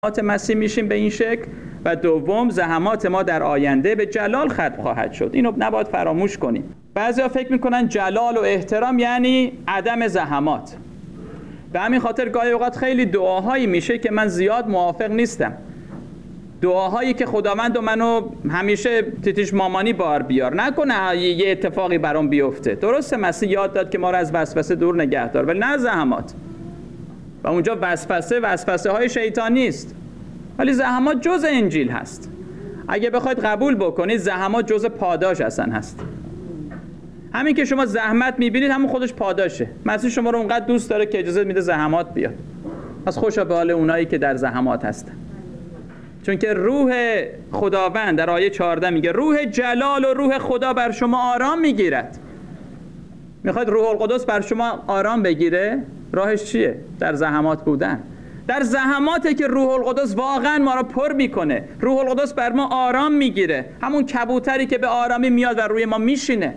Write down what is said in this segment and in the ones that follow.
مسیح میشیم به این شکل، و دوم زحمات ما در آینده به جلال ختم خواهد شد. اینو نباید فراموش کنیم. بعضیا فکر میکنن جلال و احترام یعنی عدم زحمات. به همین خاطر گاهی اوقات خیلی دعاهایی میشه که من زیاد موافق نیستم. دعاهایی که خداوند و منو همیشه تیتیش مامانی بار بیار، نکنه یه اتفاقی برام بیفته. درسته مسیح یاد داد که ما رو از وسوسه دور نگه دار، ولی نه زحمات. و اونجا وسوسه های شیطانی است، ولی زحمات جزء انجیل هست. اگه بخواید قبول بکنید زحمات جزء پاداش اصلا هست. همین که شما زحمت میبینید همون خودش پاداشه. مسیح شما رو اونقدر دوست داره که اجازه میده زحمات بیاد. پس خوشا به حال اونایی که در زحمات هستن، چون که روح خداوند در آیه 14 میگه روح جلال و روح خدا بر شما آرام میگیرد. میخواید روح القدس بر شما آرام بگیره؟ راهش چیه؟ در زحمات بودن. در زحماته که روح القدس واقعا ما رو پر میکنه. روح القدس بر ما آرام میگیره، همون کبوتری که به آرامی میاد و روی ما میشینه.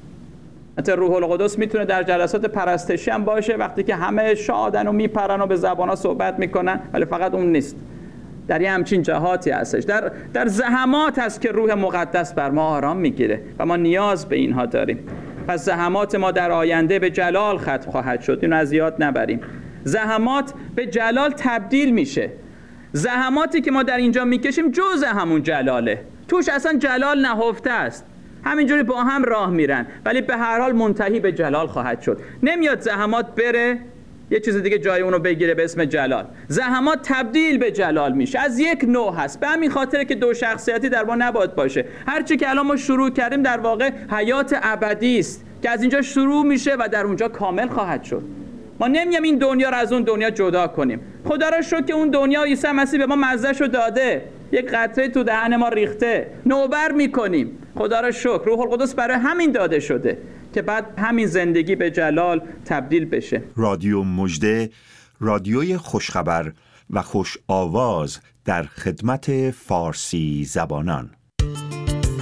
حتی روح القدس میتونه در جلسات پرستشی هم باشه، وقتی که همه شادن و میپرن و به زبانا صحبت میکنن، ولی فقط اون نیست. در یه همچین جهاتی هستش، در زحمات هست که روح مقدس بر ما آرام میگیره و ما نیاز به اینها داریم. پس زحمات ما در آینده به جلال ختم خواهد شد. اینو از یاد نبریم. زحمات به جلال تبدیل میشه. زحماتی که ما در اینجا میکشیم جزء همون جلاله، توش اصلا جلال نهفته است. همینجوری با هم راه میرن، ولی به هر حال منتهی به جلال خواهد شد. نمیاد زحمات بره یه چیز دیگه جای اونو بگیره به اسم جلال. زحمات تبدیل به جلال میشه، از یک نوع هست. به همین خاطره که دو شخصیتی در ما نباید باشه. هرچی که الان ما شروع کردیم در واقع حیات ابدی است که از اینجا شروع میشه و در اونجا کامل خواهد شد. ما نمیگیم این دنیا رو از اون دنیا جدا کنیم. خدا را شکر که اون دنیا عیسی مسیح به ما مزه‌شو داده، یک قطره تو دهن ما ریخته، نوبر میکنیم. خدا را شکر روح القدس برای همین داده شده که بعد همین زندگی به جلال تبدیل بشه. رادیو مژده، رادیوی خوشخبر و خوش آواز در خدمت فارسی زبانان.